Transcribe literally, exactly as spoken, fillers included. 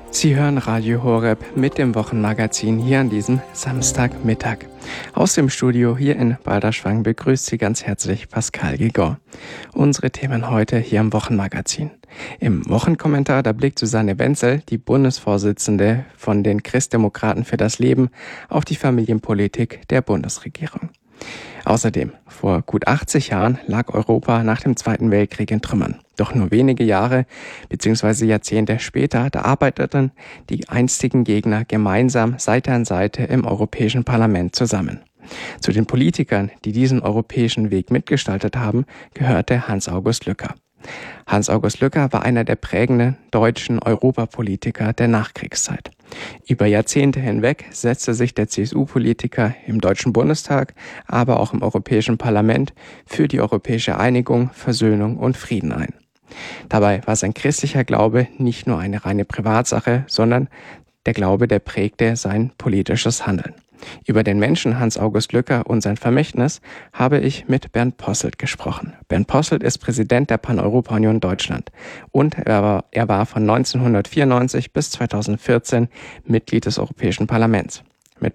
Sie hören Radio Horeb mit dem Wochenmagazin hier an diesem Samstagmittag. Aus dem Studio hier in Balderschwang begrüßt Sie ganz herzlich Pascal Gigor. Unsere Themen heute hier im Wochenmagazin. Im Wochenkommentar, da blickt Susanne Wenzel, die Bundesvorsitzende von den Christdemokraten für das Leben, auf die Familienpolitik der Bundesregierung. Außerdem, vor gut achtzig Jahren lag Europa nach dem Zweiten Weltkrieg in Trümmern. Doch nur wenige Jahre bzw. Jahrzehnte später, da arbeiteten die einstigen Gegner gemeinsam Seite an Seite im Europäischen Parlament zusammen. Zu den Politikern, die diesen europäischen Weg mitgestaltet haben, gehörte Hans-August Lücker. Hans-August Lücker war einer der prägenden deutschen Europapolitiker der Nachkriegszeit. Über Jahrzehnte hinweg setzte sich der C S U-Politiker im Deutschen Bundestag, aber auch im Europäischen Parlament für die europäische Einigung, Versöhnung und Frieden ein. Dabei war sein christlicher Glaube nicht nur eine reine Privatsache, sondern der Glaube, der prägte sein politisches Handeln. Über den Menschen Hans-August Lücker und sein Vermächtnis habe ich mit Bernd Posselt gesprochen. Bernd Posselt ist Präsident der Pan-Europa-Union Deutschland und er war, er war von neunzehnhundertvierundneunzig bis zweitausendvierzehn Mitglied des Europäischen Parlaments.